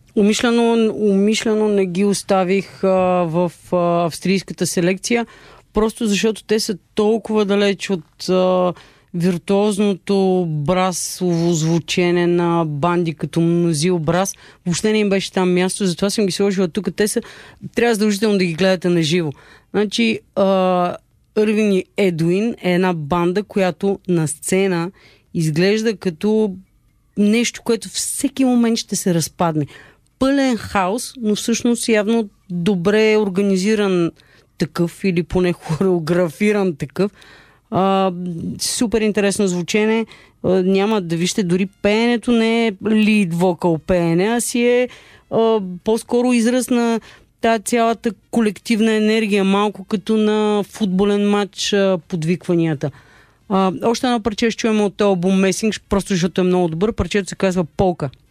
Умишлено не ги оставих в австрийската селекция, просто защото те са толкова далеч от виртуозното брасово звучене на банди като Мнозил Брас. Въобще не им беше там място, затова съм ги сложила тук. Трябва задължително да ги гледате на живо. Значи, Ирвин и Едуин е една банда, която на сцена изглежда като нещо, което всеки момент ще се разпадне. Пълен хаос, но всъщност явно добре организиран такъв или поне хореографиран такъв. Супер интересно звучене. Няма да вижте, дори пеенето не е лид вокал пеене, а си е по-скоро израз на тази цялата колективна енергия, малко като на футболен матч подвикванията. Още едно парче ще чуем от албум Месинг, просто защото е много добър. Парчето се казва Полка.